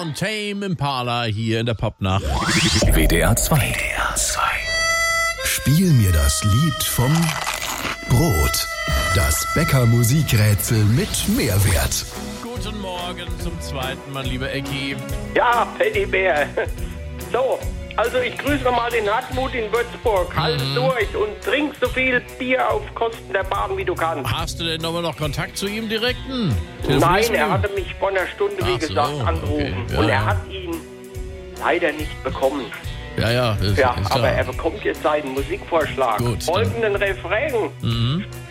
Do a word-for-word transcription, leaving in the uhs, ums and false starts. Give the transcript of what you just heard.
und Tame Impala hier in der Popnacht. W D R zwei. W D R zwei. Spiel mir das Lied vom Brot. Das Bäcker-Musikrätsel mit Mehrwert. Guten Morgen zum zweiten Mal, lieber Ecki. Ja, Teddybär. So, also ich grüße nochmal den Hartmut in Würzburg. Halt Mhm. durch und trink so viel Bier auf Kosten der Bahn, wie du kannst. Hast du denn nochmal noch Kontakt zu ihm direkten? Nein, Telefonierst du er ihm? hatte mich vor einer Stunde, wie Ach so, gesagt, angerufen. okay, ja, und er ja. hat ihn leider nicht bekommen. Ja, ja, ist, Ja, ist aber klar. er bekommt jetzt seinen Musikvorschlag. Gut, Folgenden Refrain. Mhm.